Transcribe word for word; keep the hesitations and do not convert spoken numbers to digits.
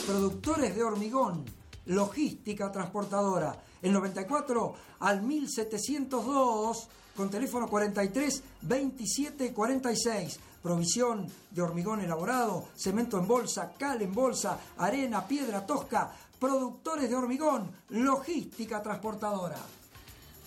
Productores de hormigón, logística transportadora. El noventa y cuatro al mil setecientos dos, con teléfono cuarenta y tres veintisiete cuarenta y seis. Provisión de hormigón elaborado, cemento en bolsa, cal en bolsa, arena, piedra tosca. Productores de hormigón, logística transportadora.